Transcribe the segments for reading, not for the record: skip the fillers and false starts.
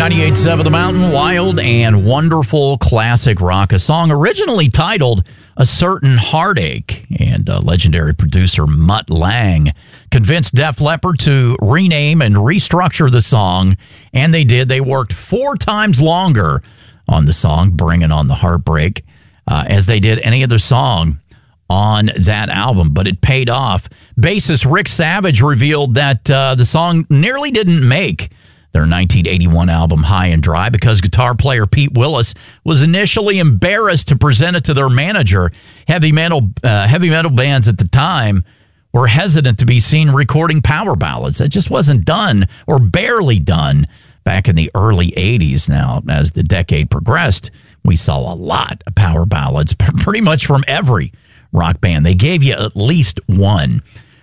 98.7 The Mountain, wild and wonderful classic rock. A song originally titled A Certain Heartache. And legendary producer Mutt Lange convinced Def Leppard to rename and restructure the song. And they did. They worked 4 times longer on the song, Bringing on the Heartbreak, as they did any other song on that album, but it paid off. Bassist Rick Savage revealed that the song nearly didn't make their 1981 album High and Dry because guitar player Pete Willis was initially embarrassed to present it to their manager. Heavy metal bands at the time were hesitant to be seen recording power ballads. It just wasn't done, or barely done, back in the early 80s. Now, as the decade progressed, we saw a lot of power ballads, pretty much from every rock band. They gave you at least one.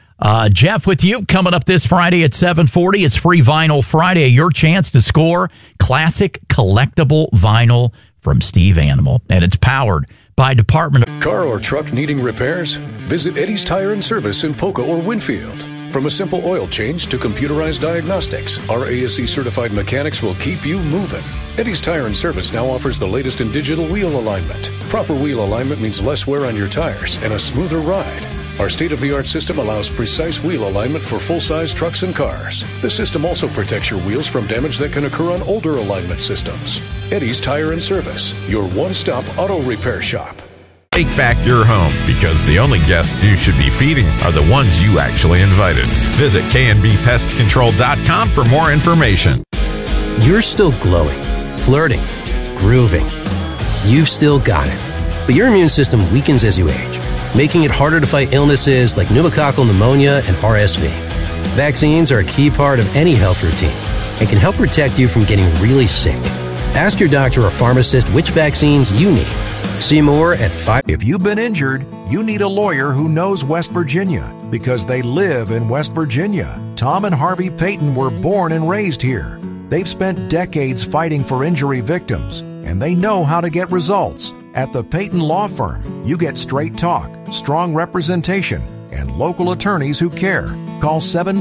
Jeff, with you coming up this Friday at 7:40. It's Free Vinyl Friday. Your chance to score classic collectible vinyl from Steve Animal, and it's powered by Department of Car or truck needing repairs? Visit Eddie's Tire and Service in Polka or Winfield. From a simple oil change to computerized diagnostics, our ASE certified mechanics will keep you moving. Eddie's Tire and Service now offers the latest in digital wheel alignment. Proper wheel alignment means less wear on your tires and a smoother ride. Our state-of-the-art system allows precise wheel alignment for full-size trucks and cars. The system also protects your wheels from damage that can occur on older alignment systems. Eddie's Tire and Service, your one-stop auto repair shop. Take back your home, because the only guests you should be feeding are the ones you actually invited. Visit knbpestcontrol.com for more information. You're still glowing, flirting, grooving. You've still got it. But your immune system weakens as you age, making it harder to fight illnesses like pneumococcal pneumonia and RSV. Vaccines are a key part of any health routine and can help protect you from getting really sick. Ask your doctor or pharmacist which vaccines you need. See more at 5. If you've been injured, you need a lawyer who knows West Virginia, because they live in West Virginia. Tom and Harvey Payton were born and raised here. They've spent decades fighting for injury victims, and they know how to get results. At the Payton Law Firm, you get straight talk, strong representation, and local attorneys who care. Call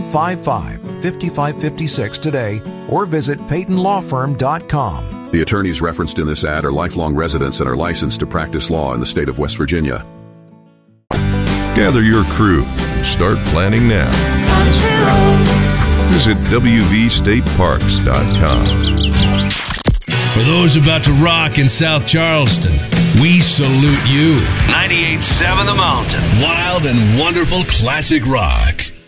755-5556 today or visit PaytonLawFirm.com. The attorneys referenced in this ad are lifelong residents and are licensed to practice law in the state of West Virginia. Gather your crew and start planning now. Visit WVStateParks.com. For those about to rock in South Charleston, we salute you. 98.7 The Mountain. Wild and wonderful classic rock.